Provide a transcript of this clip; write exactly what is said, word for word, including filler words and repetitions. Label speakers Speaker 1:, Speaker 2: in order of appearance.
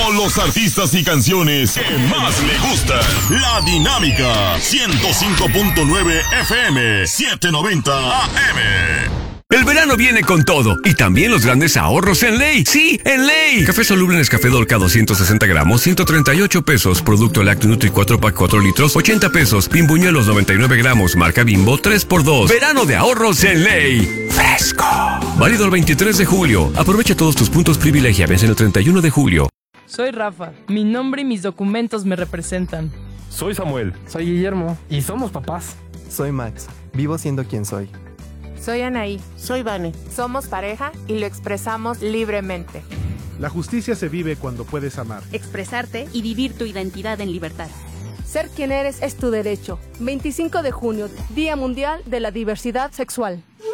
Speaker 1: con los artistas y canciones que más le gustan. La Dinámica, ciento cinco punto nueve F M, setecientos noventa A M.
Speaker 2: El verano viene con todo, y también los grandes ahorros en Ley. ¡Sí, en Ley! Café soluble Nescafé Dolca doscientos sesenta gramos, ciento treinta y ocho pesos. Producto Lácteo Nutri cuatro pack cuatro litros, ochenta pesos. Pimbuñuelos noventa y nueve gramos, marca Bimbo, tres por dos. Verano de ahorros en Ley. ¡Fresco! Válido el veintitrés de julio. Aprovecha todos tus puntos privilegia. Vence el treinta y uno de julio.
Speaker 3: Soy Rafa. Mi nombre y mis documentos me representan.
Speaker 4: Soy Samuel.
Speaker 5: Soy Guillermo. Y somos papás.
Speaker 6: Soy Max. Vivo siendo quien soy.
Speaker 7: Soy Anaí.
Speaker 8: Soy Vane.
Speaker 7: Somos pareja y lo expresamos libremente.
Speaker 9: La justicia se vive cuando puedes amar,
Speaker 10: expresarte y vivir tu identidad en libertad.
Speaker 11: Ser quien eres es tu derecho. veinticinco de junio, Día Mundial de la Diversidad Sexual.